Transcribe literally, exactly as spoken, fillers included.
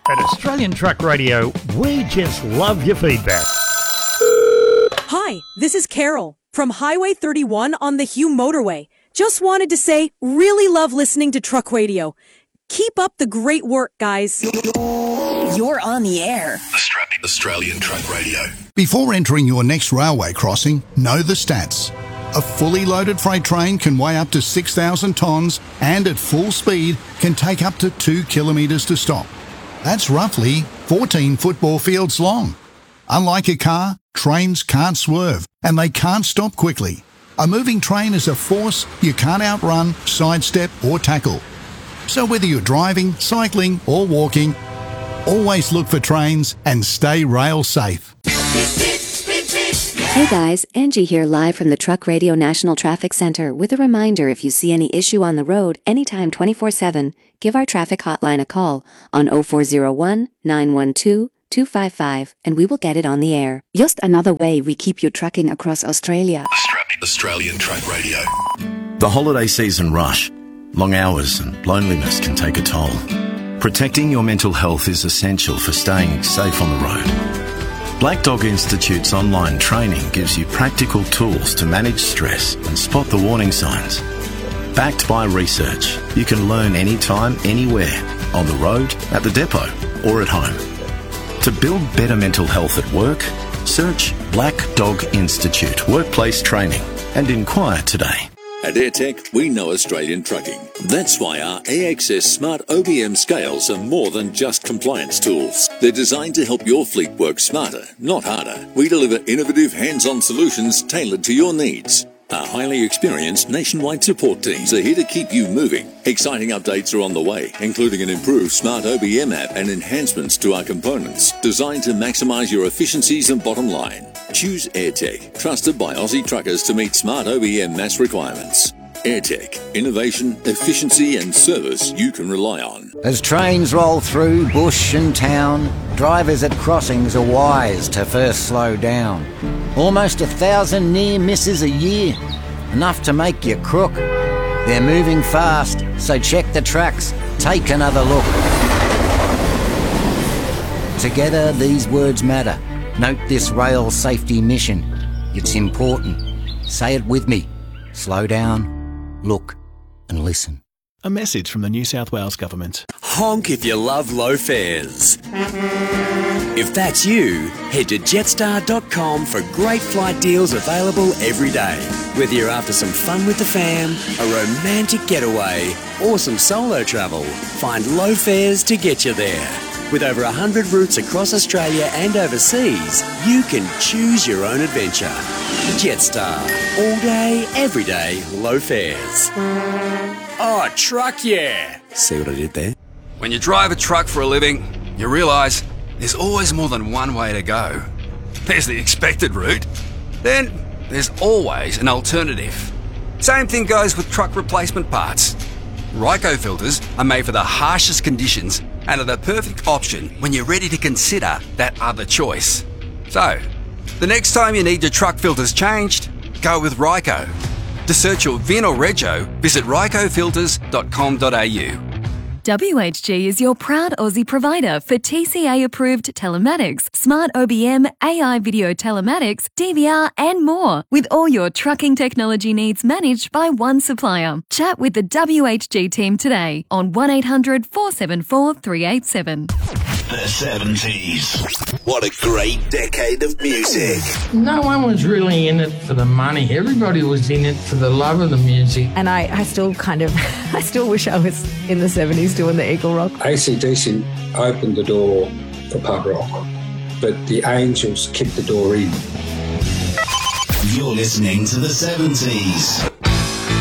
At Australian Truck Radio, we just love your feedback. Hi, this is Carol from Highway thirty-one on the Hume Motorway. Just wanted to say, really love listening to Truck Radio. Keep up the great work, guys. You're on the air. Australian Truck Radio. Before entering your next railway crossing, know the stats. A fully loaded freight train can weigh up to six thousand tonnes and at full speed can take up to two kilometres to stop. That's roughly fourteen football fields long. Unlike a car, trains can't swerve and they can't stop quickly. A moving train is a force you can't outrun, sidestep or tackle. So whether you're driving, cycling or walking, always look for trains and stay rail safe. Hey guys, Angie here live from the Truck Radio National Traffic Center with a reminder, if you see any issue on the road anytime twenty-four seven, give our traffic hotline a call on oh four oh one, nine one two, two five five and we will get it on the air. Just another way we keep you trucking across Australia. Australian Truck Radio. The holiday season rush, long hours and loneliness can take a toll. Protecting your mental health is essential for staying safe on the road. Black Dog Institute's online training gives you practical tools to manage stress and spot the warning signs. Backed by research, you can learn anytime, anywhere, on the road, at the depot, or at home. To build better mental health at work, search Black Dog Institute Workplace Training and inquire today. At AirTech, we know Australian trucking. That's why our A X S Smart O B M scales are more than just compliance tools. They're designed to help your fleet work smarter, not harder. We deliver innovative hands-on solutions tailored to your needs. Our highly experienced nationwide support teams are here to keep you moving. Exciting updates are on the way, including an improved Smart O B M app and enhancements to our components, designed to maximise your efficiencies and bottom line. Choose AirTech, trusted by Aussie truckers to meet Smart O B M mass requirements. AirTech, innovation, efficiency and service you can rely on. As trains roll through bush and town, drivers at crossings are wise to first slow down. Almost a thousand near misses a year, enough to make you crook. They're moving fast, so check the tracks, take another look. Together these words matter. Note this rail safety mission. It's important. Say it with me. Slow down, look and listen. A message from the New South Wales Government. Honk if you love low fares. If that's you, head to jetstar dot com for great flight deals available every day. Whether you're after some fun with the fam, a romantic getaway, or some solo travel, find low fares to get you there. With over one hundred routes across Australia and overseas, you can choose your own adventure. Jetstar. All day, every day, low fares. Oh, truck yeah! See what I did there? When you drive a truck for a living, you realise there's always more than one way to go. There's the expected route. Then there's always an alternative. Same thing goes with truck replacement parts. Ryco filters are made for the harshest conditions and are the perfect option when you're ready to consider that other choice. So, the next time you need your truck filters changed, go with Ryco. To search your V I N or Rego, visit ryco filters dot com dot a u. W H G is your proud Aussie provider for T C A-approved telematics, smart O B M, A I video telematics, D V R and more, with all your trucking technology needs managed by one supplier. Chat with the W H G team today on one eight hundred, four seven four, three eight seven. The seventies. What a great decade of music. No one was really in it for the money. Everybody was in it for the love of the music. And I, I still kind of, I still wish I was in the seventies doing the Eagle Rock. A C D C opened the door for pub rock, but the Angels kicked the door in. You're listening to the seventies.